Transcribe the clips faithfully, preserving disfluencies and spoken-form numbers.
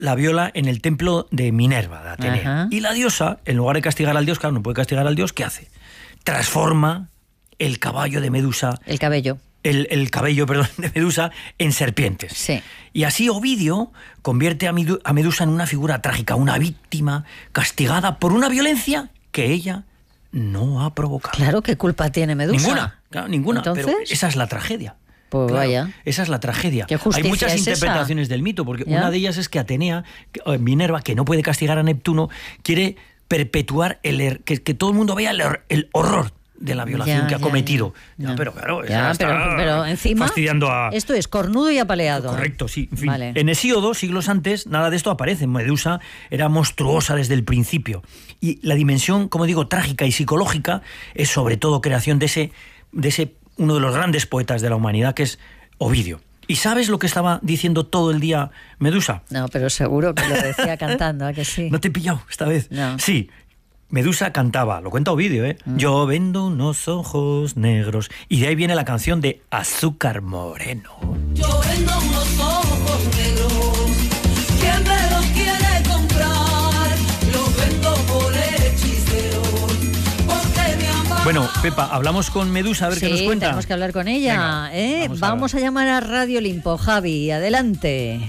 la viola en el templo de Minerva, de Atenea. Ajá. Y la diosa, en lugar de castigar al dios, claro, no puede castigar al dios, ¿qué hace? Transforma el caballo de Medusa, El cabello. el, el cabello, perdón, de Medusa en serpientes. Sí. Y así Ovidio convierte a Medu- a Medusa en una figura trágica, una víctima castigada por una violencia que ella no ha provocado. Claro, ¿qué culpa tiene Medusa? Ninguna, claro, ninguna. Entonces, pero esa es la tragedia. pues Claro, vaya. esa es la tragedia. ¿Qué justicia Hay muchas es esa? interpretaciones del mito, porque ¿Ya? una de ellas es que Atenea, que, eh, Minerva, que no puede castigar a Neptuno, quiere perpetuar el er- que, que todo el mundo vea el, hor- el horror de la violación Ya, que ha ya, cometido. ya, Ya, ya. pero claro, Ya, esa pero, está pero encima, fastidiando a... esto es cornudo y apaleado. Correcto, sí. En fin, Vale. en Hesíodo, siglos antes, nada de esto aparece. Medusa era monstruosa desde el principio. Y la dimensión, como digo, trágica y psicológica es sobre todo creación de ese, de ese uno de los grandes poetas de la humanidad, que es Ovidio. ¿Y sabes lo que estaba diciendo todo el día Medusa? No, pero seguro que lo decía cantando, ¿a que sí? ¿No te he pillado esta vez? No. Sí. Medusa cantaba, lo cuenta Ovidio, ¿eh? Mm. Yo vendo unos ojos negros. Y de ahí viene la canción de Azúcar Moreno. Yo vendo unos ojos negros, ¿quién me los quiere comprar? Los vendo por hechicero, porque mi amor... Bueno, Pepa, hablamos con Medusa a ver Sí, qué nos cuenta. tenemos que hablar con ella. Venga, ¿eh? vamos Vamos, a- a llamar a Radio Olimpo. Javi, adelante.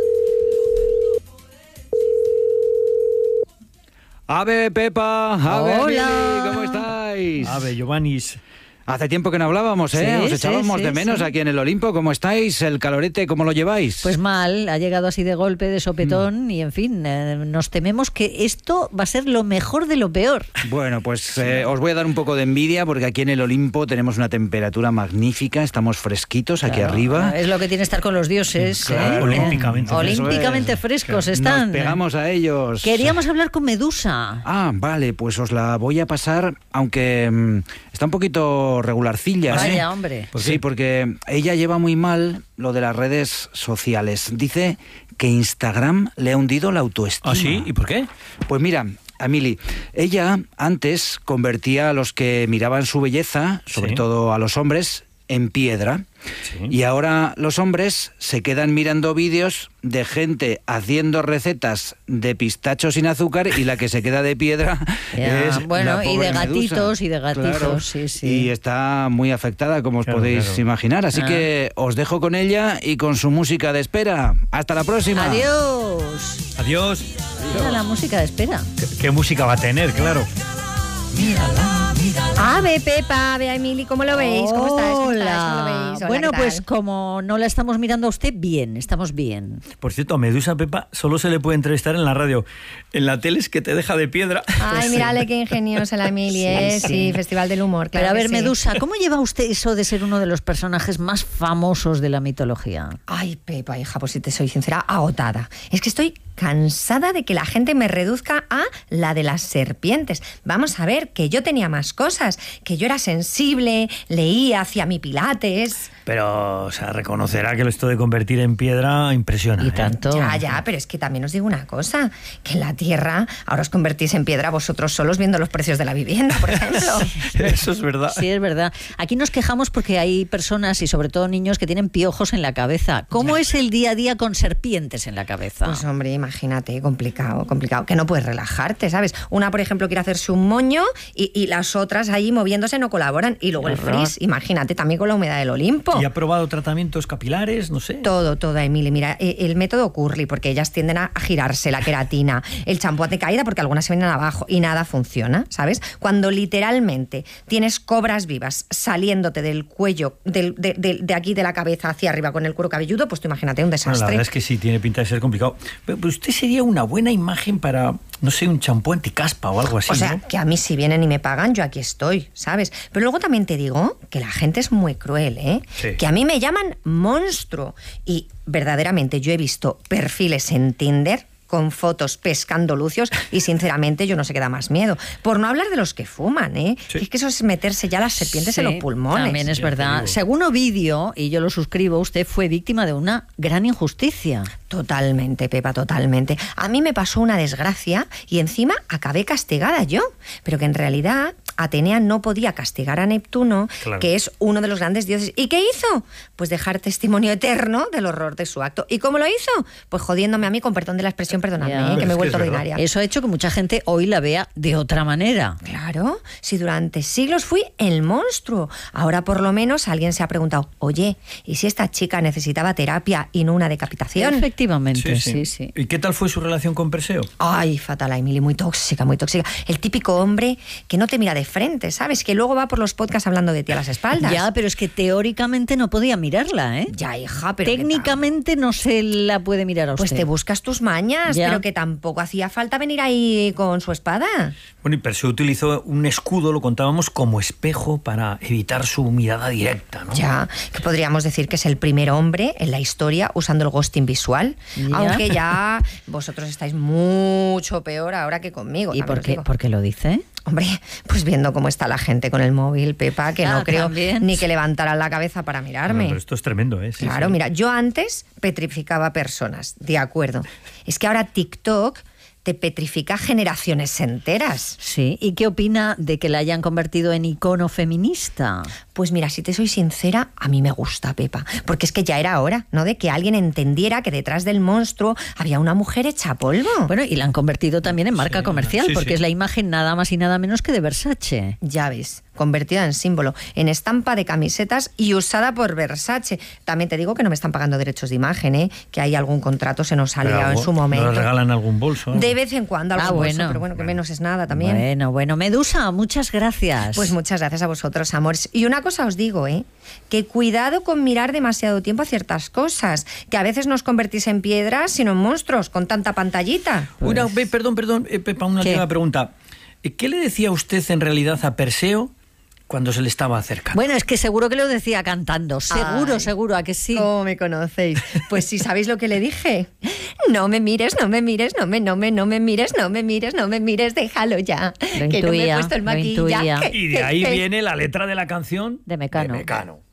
Ave, Pepa, ave, Hola. Mili, ¿cómo estáis? A ver, Giovannis. Hace tiempo que no hablábamos, ¿eh? Sí, Os sí, echábamos sí, de menos sí. aquí en el Olimpo. ¿Cómo estáis? ¿El calorete cómo lo lleváis? Pues mal, ha llegado así de golpe, de sopetón, Mm. y en fin, eh, nos tememos que esto va a ser lo mejor de lo peor. Bueno, pues eh, os voy a dar un poco de envidia porque aquí en el Olimpo tenemos una temperatura magnífica, estamos fresquitos aquí Claro, arriba. Es lo que tiene estar con los dioses. Claro, ¿eh? olímpicamente. Olímpicamente Eso es. frescos Nos están. pegamos a ellos. Queríamos hablar con Medusa. Ah, vale, pues os la voy a pasar, aunque mm, está un poquito regularcilla. ¿eh? Vaya, hombre. ¿Por Sí, qué? porque ella lleva muy mal lo de las redes sociales. Dice que Instagram le ha hundido la autoestima. ¿Ah, sí? ¿Y por qué? Pues mira, Amili, ella antes convertía a los que miraban su belleza, sobre Sí. todo a los hombres, en piedra. Sí. Y ahora los hombres se quedan mirando vídeos de gente haciendo recetas de pistacho sin azúcar y la que se queda de piedra Ya, es bueno, la y pobre de Medusa. gatitos, y de gatitos, Claro. sí, sí. Y está muy afectada, como os Claro, podéis claro. imaginar. Así Ah. que os dejo con ella y con su música de espera. Hasta la próxima. Adiós. Adiós. Mira la música de espera. ¿Qué, qué música va a tener? Claro. Ave, Pepa, Ave, Emily, ¿cómo lo veis? ¿Cómo estáis? ¿Cómo estáis? ¿Cómo lo Hola. veis? Hola, Bueno, ¿qué tal? pues como no la estamos mirando a usted, bien, estamos bien. Por cierto, a Medusa, Pepa, solo se le puede entrevistar en la radio. En la tele es que te deja de piedra. Ay, mírale qué ingeniosa la Emily, ¿eh? Sí, Sí, sí. Festival del Humor, claro Pero a que ver, sí. Medusa, ¿cómo lleva usted eso de ser uno de los personajes más famosos de la mitología? Ay, Pepa, hija, pues si te soy sincera, agotada. Es que estoy cansada de que la gente me reduzca a la de las serpientes. Vamos a ver, que yo tenía más cosas, que yo era sensible, leía, hacía mi pilates... Pero, o sea, reconocerá que esto de convertir en piedra impresiona. Y ¿eh? tanto. Ya, ya, pero es que también os digo una cosa, que en la Tierra ahora os convertís en piedra vosotros solos viendo los precios de la vivienda, por ejemplo. Eso es verdad. Sí, es verdad. Aquí nos quejamos porque hay personas y sobre todo niños que tienen piojos en la cabeza. ¿Cómo es el día a día con serpientes en la cabeza? Pues hombre, imagínate, complicado, complicado, que no puedes relajarte, ¿sabes? Una, por ejemplo, quiere hacerse un moño y, y las otras ahí moviéndose no colaboran. Y luego el Horror. frizz, imagínate, también con la humedad del Olimpo. ¿Y ha probado tratamientos capilares? No sé. Todo, todo, Emily. Mira, eh, el método Curly, porque ellas tienden a girarse, la queratina, el champú de caída, porque algunas se vienen abajo y nada funciona, ¿sabes? Cuando literalmente tienes cobras vivas saliéndote del cuello, del, de, de- de aquí de la cabeza hacia arriba con el cuero cabelludo, pues tú imagínate un Bueno, desastre. la verdad es que sí, tiene pinta de ser complicado. Pero, pero usted sería una buena imagen para, no sé, un champú anticaspa o algo así, O sea, ¿no? que a mí si vienen y me pagan, yo aquí estoy, ¿sabes? Pero luego también te digo que la gente es muy cruel, ¿eh? Sí. Que a mí me llaman monstruo. Y verdaderamente yo he visto perfiles en Tinder con fotos pescando lucios y sinceramente yo no sé qué da más miedo. Por no hablar de los que fuman, ¿eh? Sí. Es que eso es meterse ya las serpientes en Sí, los pulmones. También es Ya te verdad. digo. Según Ovidio, y yo lo suscribo, usted fue víctima de una gran injusticia. Totalmente, Pepa, totalmente. A mí me pasó una desgracia y encima acabé castigada yo. Pero que en realidad Atenea no podía castigar a Neptuno, Claro. que es uno de los grandes dioses. ¿Y qué hizo? Pues dejar testimonio eterno del horror de su acto. ¿Y cómo lo hizo? Pues jodiéndome a mí, con perdón de la expresión, perdonadme, Ya. ¿eh? que me he Es que vuelto es verdad. ordinaria. Eso ha hecho que mucha gente hoy la vea de otra manera. Claro, si durante siglos fui el monstruo. Ahora por lo menos alguien se ha preguntado, oye, ¿y si esta chica necesitaba terapia y no una decapitación? Efectivamente, sí, sí. ¿Y qué tal fue su relación con Perseo? Ay, fatal, Emily, muy tóxica, muy tóxica. El típico hombre que no te mira de frente, ¿sabes? Que luego va por los podcasts hablando de ti a las espaldas. Ya, pero es que teóricamente no podía mirarla, ¿eh? Ya, hija, pero... que Técnicamente no se la puede mirar a tam- usted. Pues te buscas tus mañas, Ya. pero que tampoco hacía falta venir ahí con su espada. Bueno, y Perseo utilizó un escudo, lo contábamos, como espejo para evitar su mirada directa, ¿no? Ya, que podríamos decir que es el primer hombre en la historia usando el ghosting visual. Ya. Aunque ya vosotros estáis mucho peor ahora que conmigo. ¿Y también por os qué, digo. por qué lo dice? Hombre, pues viendo cómo está la gente con el móvil, Pepa, que Ah, no creo también. ni que levantaran la cabeza para mirarme. No, pero esto es tremendo, ¿eh? Sí, Claro, sí. mira, yo antes petrificaba personas, de acuerdo. Es que ahora TikTok te petrifica generaciones enteras. Sí. ¿Y qué opina de que la hayan convertido en icono feminista? Pues mira, si te soy sincera, a mí me gusta, Pepa, porque es que ya era hora, ¿no?, de que alguien entendiera que detrás del monstruo había una mujer hecha polvo. Bueno, y la han convertido también en marca Sí, comercial, sí, porque sí. es la imagen nada más y nada menos que de Versace. Ya ves, convertida en símbolo, en estampa de camisetas y usada por Versace. También te digo que no me están pagando derechos de imagen, ¿eh? Que hay algún contrato, se nos ha Pero liado en algo- su momento. ¿No le regalan algún bolso? algo? De vez en cuando algún Ah, bolso, bueno. pero bueno, que menos es nada también. Bueno, bueno. Medusa, muchas gracias. Pues muchas gracias a vosotros, amores. Y una cosa os digo, ¿eh? Que cuidado con mirar demasiado tiempo a ciertas cosas, que a veces nos convertís en piedras, sino en monstruos, con tanta pantallita. Una, ve, perdón, perdón, eh, Pepa, una ¿Qué? última pregunta. Eh, ¿Qué le decía usted en realidad a Perseo cuando se le estaba acercando? Bueno, es que seguro que lo decía cantando. Seguro, Ay. seguro, ¿a que sí? ¿Cómo me conocéis? Pues si sabéis lo que le dije. No me mires, no me mires, no me, no me, no me mires, no me mires, no me mires, déjalo ya. Lo que no me he intuía, puesto el lo intuía. maquillaje. Y de ahí viene la letra de la canción De Mecano. De Mecano.